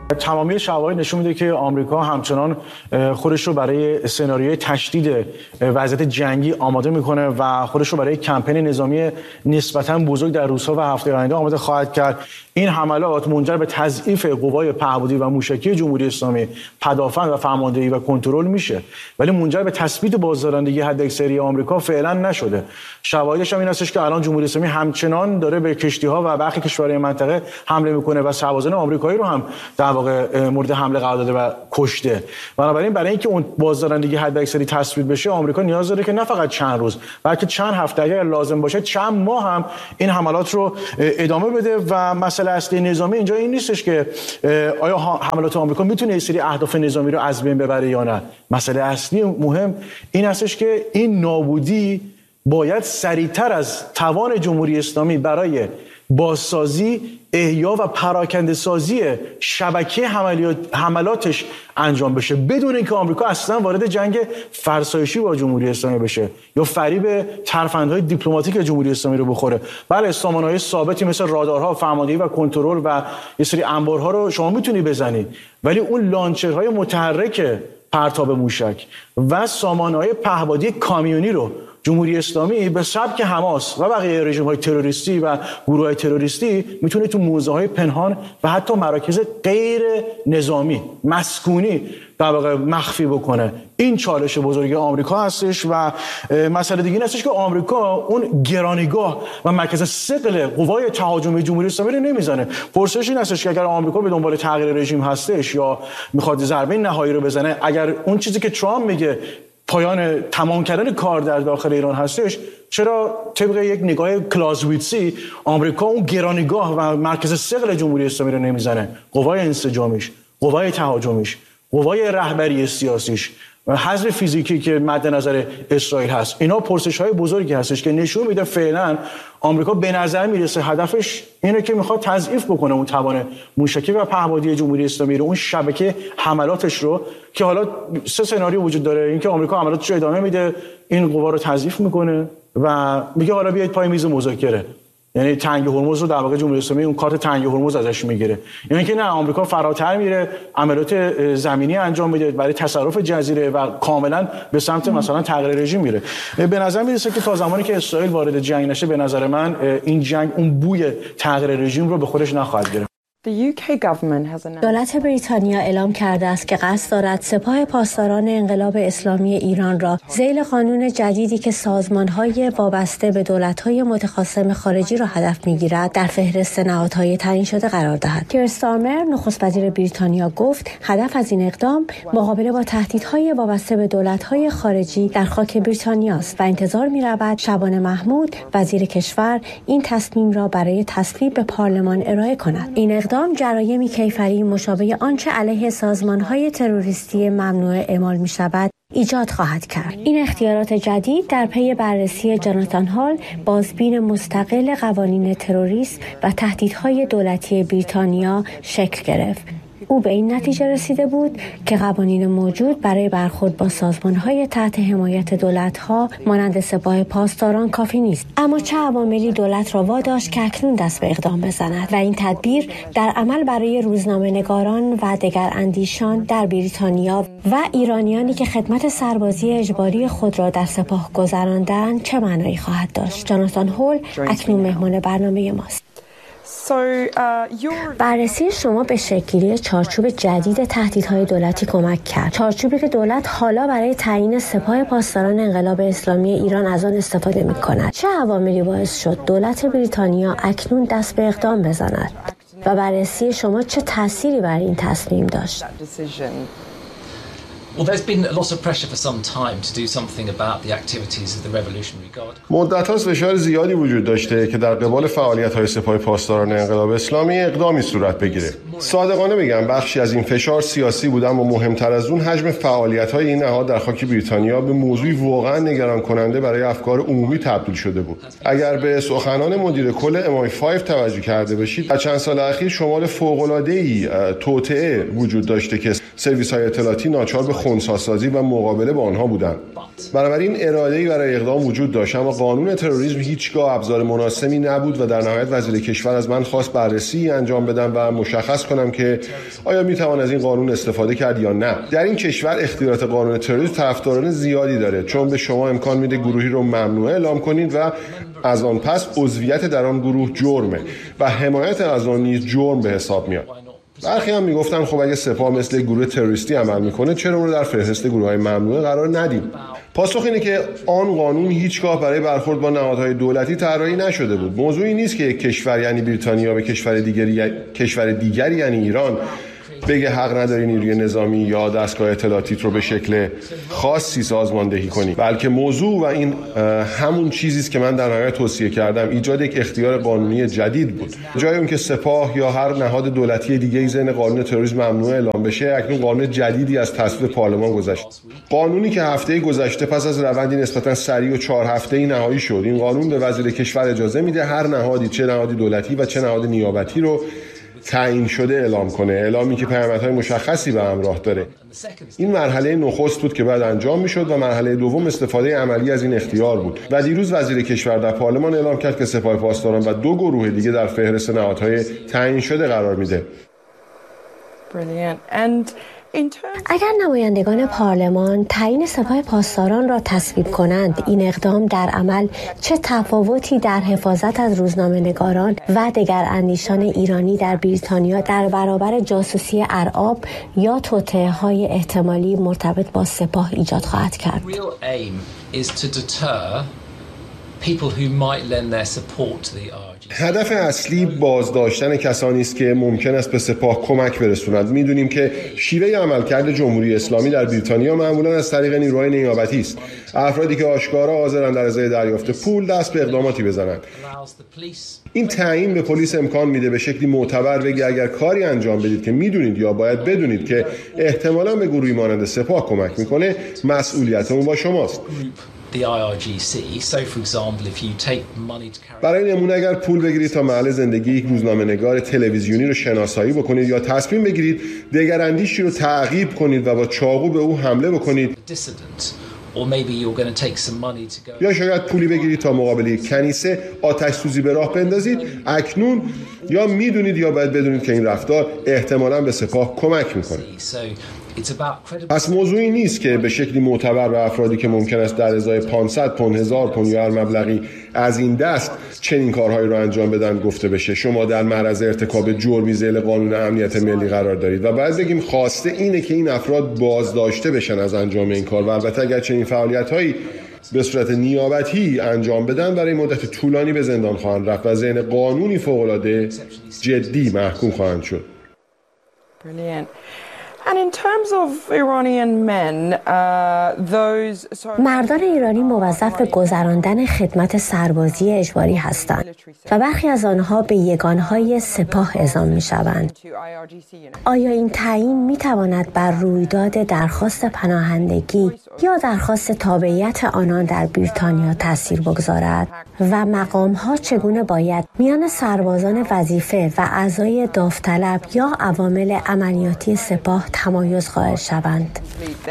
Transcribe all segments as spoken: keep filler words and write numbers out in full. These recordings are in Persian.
تمامی شواهد نشون میده که آمریکا همچنان خودش رو برای سناریوی تشدید وضعیت جنگی آماده میکنه و خودش رو برای کمپین نظامی نسبتاً بزرگ در روزها و هفته آینده آماده خواهد کرد. این حملات منجر به تضعیف قوای پهپادی و موشکی جمهوری اسلامی، پدافند و فرماندهی و کنترل میشه، ولی منجر به تثبیت بازدارندگی حداکثری آمریکا فعلا نشده. شواهدش هم این هستش که الان جمهوری اسلامی همچنان داره به کشتی‌ها و برخی کشورهای منطقه حمله میکنه و سربازان آمریکایی رو هم در واقع مورد حمله قرار داده و کشته. بنابراین برای اینکه اون بازدارندگی حداکثری تثبیت بشه، آمریکا نیاز داره که نه فقط چند روز، بلکه چند هفته، اگر لازم باشه چند ماه هم این حملات رو ادامه بده. و مسئله اصلی نظامی اینجا این نیستش که آیا حملات آمریکا میتونه یه سری اهداف نظامی رو از بین ببره یا نه. مسئله اصلی مهم این هستش که این نابودی باید سریعتر از توان جمهوری اسلامی برای بازسازی، احیا و پراکنده سازی شبکه حملاتش انجام بشه، بدون اینکه آمریکا اصلا وارد جنگ فرسایشی با جمهوری اسلامی بشه یا فریب ترفندهای دیپلماتیک جمهوری اسلامی رو بخوره. بله، سامانه‌های ثابتی مثل رادارها، فرماندهی و کنترل و یه سری انبارها رو شما میتونی بزنی، ولی اون لانچرهای متحرک پرتاب موشک و سامانه‌های پهپادی کامیونی رو جمهوری اسلامی به سبک حماس و بقیه رژیم‌های تروریستی و گروه‌های تروریستی میتونه تو موزه‌های پنهان و حتی مراکز غیر نظامی مسکونی در واقع مخفی بکنه. این چالش بزرگ آمریکا هستش. و مسئله دیگه این هستش که آمریکا اون گرانیگاه و مرکز ثقل قوای تهاجمی جمهوری اسلامی رو نمیزنه. پرسش این هستش که اگر آمریکا به دنبال تغییر رژیم هستش یا میخواد ضربه نهایی رو بزنه، اگر اون چیزی که ترامپ میگه پایان تمام کردن کار در داخل ایران هستش، چرا طبق یک نگاه کلازویتسی آمریکا اون گرانیگاه و مرکز ثقل جمهوری اسلامی رو نمیزنه؟ قوای انسجامیش، قوای تهاجمیش، قوای رهبری سیاسیش و حذف فیزیکی که مد نظر اسرائیل هست، اینا پرسش‌های بزرگی هستش که نشون میده فعلا آمریکا به نظر میرسه هدفش اینه که میخواد تضعیف بکنه اون توان موشکی و پهپادی جمهوری اسلامی رو، اون شبکه حملاتش رو، که حالا سه سناریو وجود داره. اینکه آمریکا حملاتش رو ادامه میده، این قوا رو تضعیف میکنه و میگه حالا بیایید پای میز مذاکره، یعنی تنگ هرمز رو در واقع جمهوری اسلامی اون کارت تنگ هرمز ازش میگیره. یعنی که نه، آمریکا فراتر میره، عملیات زمینی انجام میده برای تصرف جزیره و کاملا به سمت مثلا تغییر رژیم میره. به نظر میرسه که تا زمانی که اسرائیل وارد جنگ نشه، به نظر من این جنگ اون بوی تغییر رژیم رو به خودش نخواهد گرفت. دولت بریتانیا اعلام کرده است که قصد دارد سپاه پاسداران انقلاب اسلامی ایران را ذیل قانون جدیدی که سازمان‌های وابسته به دولت‌های متخاصم خارجی را هدف می‌گیرد در فهرست نهادهای تعیین شده قرار دهد. کیر استارمر نخست وزیر بریتانیا گفت هدف از این اقدام مقابله با تهدیدهای وابسته به دولت‌های خارجی در خاک بریتانیا است و انتظار می‌رود شبانه محمود وزیر کشور این تصمیم را برای تصویب به پارلمان ارائه کند. این اقدام جرایمی کیفری مشابه آنچه علیه سازمان‌های تروریستی ممنوع اعمال می‌شود ایجاد خواهد کرد. این اختیارات جدید در پی بررسی جاناتان هال، بازبین مستقل قوانین تروریسم و تهدیدهای دولتی بریتانیا شکل گرفت. او به این نتیجه رسیده بود که قوانین موجود برای برخورد با سازمان‌های تحت حمایت دولت‌ها مانند سپاه پاسداران کافی نیست. اما چه عواملی دولت را واداشت که اکنون دست به اقدام بزند و این تدبیر در عمل برای روزنامه‌نگاران و دگر اندیشان در بریتانیا و ایرانیانی که خدمت سربازی اجباری خود را در سپاه گذراندند چه معنایی خواهد داشت؟ جاناتان هول اکنون مهمان برنامه ماست. بررسی شما به شکلی چارچوب جدید تهدیدهای دولتی کمک کرد. چارچوبی که دولت حالا برای تعیین سپاه پاسداران انقلاب اسلامی ایران از آن استفاده می‌کند. چه عواملی باعث شد دولت بریتانیا اکنون دست به اقدام بزند؟ و بررسی شما چه تأثیری بر این تصمیم داشت؟ مدت هاست فشار زیادی وجود داشته که در قبال فعالیت‌های سپاه پاسداران انقلاب اسلامی اقدامی صورت بگیره. صادقانه میگم بخشی از این فشار سیاسی بود، اما مهمتر از اون حجم فعالیت‌های این نهاد در خاک بریتانیا به موضوعی واقعا نگران کننده برای افکار عمومی تبدیل شده بود. اگر به سخنان مدیر کل ام آی پنج توجه کرده باشید، در چند سال اخیر شمال فوق‌العاده‌ای توطئه وجود داشته که سرویس‌های اطلاعاتی ناچار به خنثی‌سازی و مقابله با آنها بودند. بنابراین اراده‌ای برای اقدام وجود داشت، اما قانون تروریسم هیچگاه ابزار مناسبی نبود و در نهایت وزیر کشور از من خواست بررسی انجام بدم و مشخص کنم که آیا میتوان از این قانون استفاده کرد یا نه. در این کشور اختیارات قانون تروریسم طرفداران زیادی داره، چون به شما امکان میده گروهی رو ممنوعه اعلام کنید و از آن پس عضویت در آن گروه جرمه و حمایت از آن نیز جرم به حساب میاد. برخی هم میگفتن خب اگه سپاه مثل گروه تروریستی عمل میکنه چرا اون رو در فهرست گروه‌های ممنوعه قرار ندیم؟ پاسخ اینه که آن قانون هیچگاه برای برخورد با نهادهای دولتی طراحی نشده بود. موضوعی نیست که یک کشور یعنی بریتانیا به کشور دیگری کشور دیگری یعنی ایران بگه حق نداری نیروی نظامی یا دستگاه اطلاعاتیت رو به شکل خاصی سازماندهی کنی، بلکه موضوع و این همون چیزی است که من در نهایت توصیه کردم، ایجاد یک اختیار قانونی جدید بود. جای اون که سپاه یا هر نهاد دولتی دیگه‌ای ضمن قانون تروریسم ممنوع اعلام بشه، اکنون قانون جدیدی از تصویب پارلمان گذشت. قانونی که هفته گذشته پس از روندی نسبتا سریع و چهار هفته‌ای نهایی شد. این قانون به وزیر کشور اجازه میده هر نهادی، چه نهادی دولتی و چه نهاد نیابتی رو تعیین شده اعلام کنه، اعلامی که پیامدهای مشخصی به همراه داره. این مرحله نخست بود که بعد انجام میشد و مرحله دوم استفاده عملی از این اختیار بود و دیروز وزیر کشور در پارلمان اعلام کرد که سپاه پاسداران و دو گروه دیگه در فهرست نهادهای تعیین شده قرار میده. اگر نمایندگان پارلمان تعیین سپاه پاسداران را تصویب کنند، این اقدام در عمل چه تفاوتی در حفاظت از روزنامه‌نگاران و دگراندیشان ایرانی در بریتانیا در برابر جاسوسی ارعاب یا توطئه‌های احتمالی مرتبط با سپاه ایجاد خواهد کرد؟ هدف اصلی بازداشتن کسانی است که ممکن است به سپاه کمک برسونند. میدونیم که شیوه عملکرد جمهوری اسلامی در بریتانیا معمولا از طریق نیروهای نیابتی است. افرادی که آشکارا حاضرند در ازای دریافت پول دست به اقداماتی بزنند. این تعیین به پلیس امکان میده به شکلی معتبر بگه اگر کاری انجام بدید که میدونید یا باید بدونید که احتمالاً به گروهی مانند سپاه کمک میکنه، مسئولیت اون با شماست. برای نمونه اگر پول بگیرید تا محل زندگی یک روزنامه‌نگار تلویزیونی رو شناسایی بکنید یا تصمیم بگیرید دگراندیشی رو تعقیب کنید و با چاقو به او حمله بکنید، یا شاید پولی بگیرید تا مقابل یک کنیسه آتش سوزی به راه بندازید، اکنون یا میدونید یا باید بدونید که این رفتار احتمالاً به سپاه کمک میکنه. پس موضوعی نیست که به شکلی معتبر به افرادی که ممکن است در ازای پانصد پوند، هزار پوند یا هر مبلغی از این دست چنین کارهایی رو انجام بدن گفته بشه شما در معرض ارتکاب جرمی ذیل قانون امنیت ملی قرار دارید و باید بگیم خواسته اینه که این افراد بازداشته بشن از انجام این کار و البته اگر چنین فعالیت‌هایی به صورت نیابتی انجام بدن برای مدت طولانی به زندان خواهند رفت و ذهن قانونی فوق‌العاده جدی محکوم خواهند شد. Brilliant. And in terms of Iranian men, uh, those... مردان ایرانی موظف به گذراندن خدمت سربازی اجباری هستند و برخی از آنها به یگانهای سپاه اعزام می شوند. آیا این تعیین می تواند بر رویداد درخواست پناهندگی یا درخواست تابعیت آنان در بریتانیا تأثیر بگذارد و مقامها چگونه باید میان سربازان وظیفه و اعضای داوطلب یا عوامل عملیاتی سپاه تمایز قائل شوند؟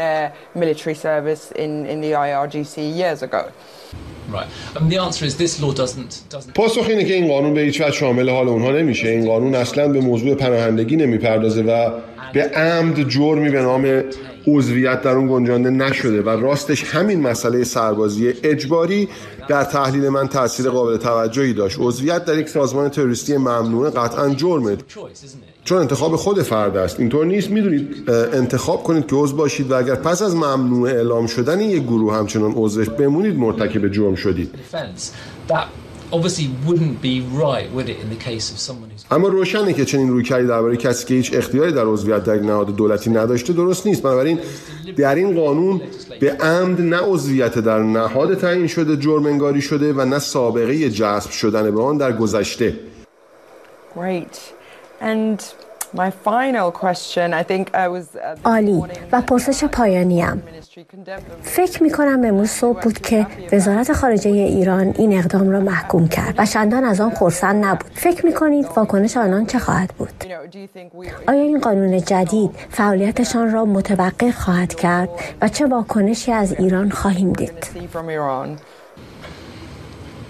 پاسخ اینه که این قانون به هیچ وجه شامل حال اونها نمیشه. این قانون اصلا به موضوع پناهندگی نمیپردازه و به عمد جرمی به نام عضویت در اون گنجانده نشده و راستش همین مسئله سربازی اجباری در تحلیل من تأثیر قابل توجهی داشت. عضویت در یک سازمان تروریستی ممنوعه قطعاً جرمه، چون انتخاب خود فرد است. اینطور نیست میدونید انتخاب کنید که عضو باشید و اگر پس از ممنوع اعلام شدن یک گروه همچنان عضو بمونید مرتکب جرم شدید. اما روشنه که چنین رویکردی درباره کسی که هیچ اختیاری در عضویت در نهاد دولتی نداشته درست نیست. بنابراین در این قانون به عمد نه عضویت در نهاد تعیین شده جرم انگاری شده و نه سابقه جذب شدن به آن در گذشته. Great. And my final question, I think I was عالی. و پرسش پایانیم. فکر می کنم امروز صبح بود که وزارت خارجه ایران این اقدام را محکوم کرد و چندان از آن خرسند نبود. فکر می کنید واکنش آنان چه خواهد بود؟ آیا این قانون جدید فعالیتشان را متوقف خواهد کرد و چه واکنشی از ایران خواهیم دید؟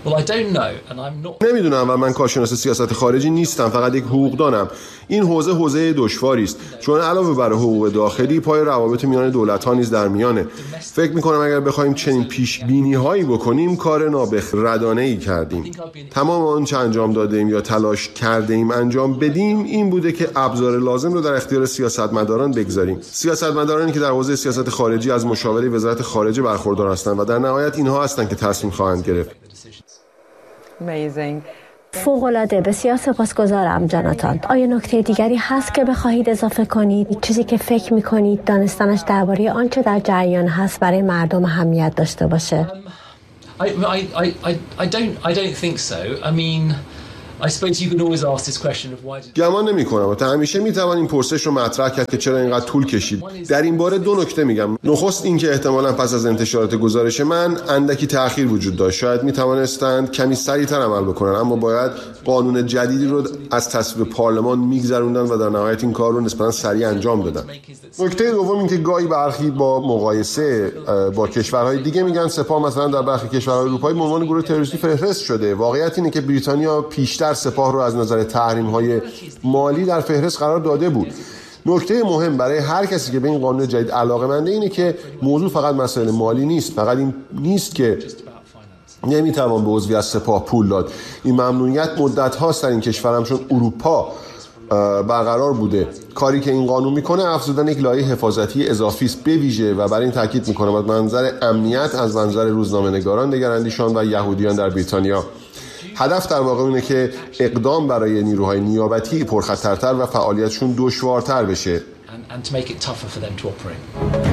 نمیدونم و من کارشناس سیاست خارجی نیستم، فقط یک حقوقدانم. این حوزه حوزه دشواری است، چون علاوه بر حقوق داخلی پای روابط میان دولت‌ها نیز در میانه. فکر می‌کنم اگر بخوایم چنین پیش بینی‌هایی بکنیم کار نابخردانه‌ای کردیم. تمام آنچه انجام دادیم یا تلاش کردیم انجام بدیم این بوده که ابزار لازم رو در اختیار سیاستمداران بگذاریم. سیاستمدارانی که در حوزه سیاست خارجی از مشاوره وزارت خارجه برخوردار هستند و در نهایت اینها هستند که تصمیم خواهند گرفت. Amazing. فوق‌العاده، بسیار سپاسگزارم جاناتان. آیا نکته دیگری هست که بخواهید اضافه کنید؟ چیزی که فکر می‌کنید دانستنش درباره آنچه در جریان هست برای مردم اهمیت داشته باشه؟ I, I, I, I don't, I don't think so. I mean, I suppose you can always ask this question of why did... گمان نمی کنم و تا همیشه می توان این پرسش رو مطرح کرد که چرا اینقدر طول کشید. در این باره دو نکته میگم. نخست این که احتمالاً پس از انتشارات گزارش من اندکی تأخیر وجود داشت. شاید می توانستند کمی سریعتر عمل بکنن، اما باید قانون جدیدی رو از تصویب پارلمان میگذروندن و در نهایت این کار رو نسبتاً سریع انجام دادن. نکته دوم این که گاهی برخی با مقایسه با کشورهای دیگه میگن سپاه مثلا در برخی کشورهای اروپایی به عنوان گروه تروریستی فهرست شده. واقعیت اینه که بریتانیا پیشتر سپاه رو از نظر تحریم‌های مالی در فهرست قرار داده بود. نکته مهم برای هر کسی که به این قانون جدید علاقه‌منده اینه که موضوع فقط مسائل مالی نیست. فقط این نیست که نمیتوان به عضوی از سپاه پول داد. این ممنوعیت مدت هاست در این کشور هم چون اروپا برقرار بوده. کاری که این قانون میکنه افزودن یک لایه حفاظتی اضافی است به ویژه و برای این تاکید میکنم از منظر امنیت، از منظر روزنامه‌نگاران، نگراندیشان و یهودیان در بریتانیا. هدف در واقع اینه که اقدام برای نیروهای نیابتی پرخطرتر و فعالیتشون دشوارتر بشه. And, and to make it tougher for them to operate.